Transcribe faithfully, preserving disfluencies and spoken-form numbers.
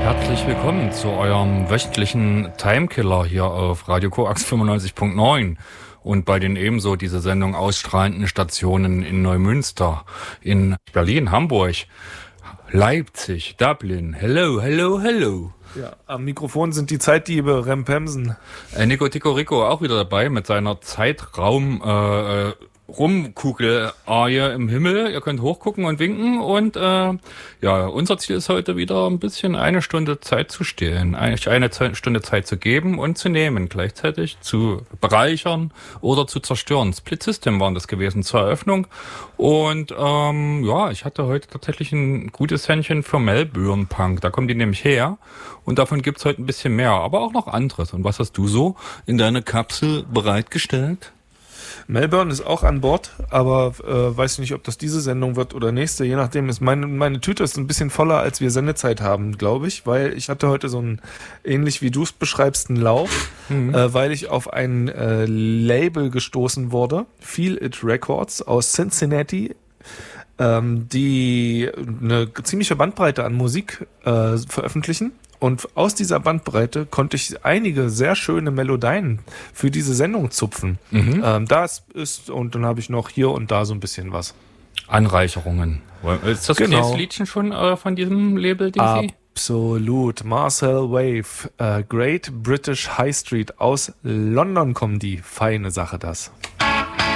Herzlich willkommen zu eurem wöchentlichen Timekiller hier auf Radio Koax fünfundneunzig Komma neun und bei den ebenso diese Sendung ausstrahlenden Stationen in Neumünster, in Berlin, Hamburg, Leipzig, Dublin. Hello, hello, hello. Ja, am Mikrofon sind die Zeitdiebe, Rempemsen. Äh, Nico Tico Rico auch wieder dabei mit seiner Zeitraum äh, Rumkugel-Arie im Himmel. Ihr könnt hochgucken und winken und äh, ja, unser Ziel ist heute wieder ein bisschen eine Stunde Zeit zu stehlen, eigentlich eine Ze- Stunde Zeit zu geben und zu nehmen, gleichzeitig zu bereichern oder zu zerstören. Split System waren das gewesen zur Eröffnung und ähm, ja, ich hatte heute tatsächlich ein gutes Händchen für Melbourne Punk, da kommen die nämlich her und davon gibt's heute ein bisschen mehr, aber auch noch anderes. Und was hast du so in deine Kapsel bereitgestellt? Melbourne ist auch an Bord, aber äh, weiß nicht, ob das diese Sendung wird oder nächste. Je nachdem ist meine, meine Tüte ist ein bisschen voller, als wir Sendezeit haben, glaube ich, weil ich hatte heute so einen, ähnlich wie du es beschreibst, einen Lauf, mhm. äh, weil ich auf ein äh, Label gestoßen wurde, Feel It Records aus Cincinnati, ähm, die eine ziemliche Bandbreite an Musik äh, veröffentlichen. Und aus dieser Bandbreite konnte ich einige sehr schöne Melodien für diese Sendung zupfen. Mhm. Ähm, das ist, und dann habe ich noch hier und da so ein bisschen was. Anreicherungen. Ist das genau. nächste Liedchen schon äh, von diesem Label, D C? Absolut. Marcel Wave, äh, Great British High Street aus London kommen die. Feine Sache das.